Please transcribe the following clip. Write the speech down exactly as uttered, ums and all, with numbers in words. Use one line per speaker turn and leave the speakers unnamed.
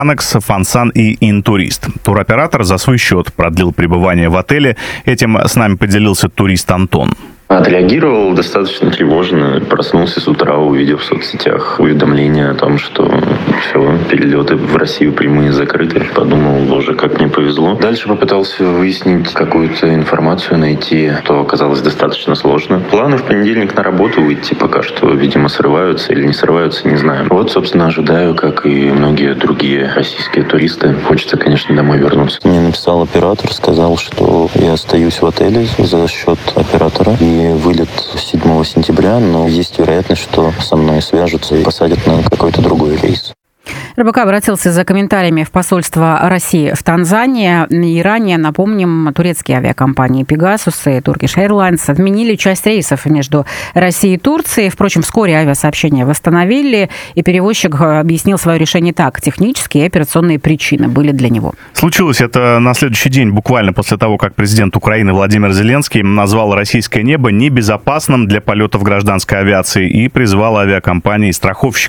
Анекс, Фансан и Интурист. Туроператор за свой счет продлил пребывание в отеле. Этим с нами поделился турист Антон.
Отреагировал достаточно тревожно. Проснулся с утра, увидев в соцсетях уведомление о том, что все, перелеты в Россию прямые закрыты. Подумал, боже, как мне повезло. Дальше попытался выяснить какую-то информацию, найти, то оказалось достаточно сложно. Планы в понедельник на работу выйти пока что, видимо, срываются или не срываются, не знаю. Вот, собственно, ожидаю, как и многие другие российские туристы. Хочется, конечно, домой вернуться.
Мне написал оператор, сказал, что я остаюсь в отеле за счет оператора. И вылет седьмого сентября, но есть вероятность, что со мной свяжутся и посадят на какой-то другой рейс.
РБК обратился за комментариями в посольство России в Танзании. И ранее, напомним, турецкие авиакомпании Pegasus и Turkish Airlines отменили часть рейсов между Россией и Турцией. Впрочем, вскоре авиасообщение восстановили, и перевозчик объяснил свое решение так. Технические и операционные причины были для него.
Случилось это на следующий день, буквально после того, как президент Украины Владимир Зеленский назвал российское небо небезопасным для полетов гражданской авиации и призвал авиакомпании и страховщиков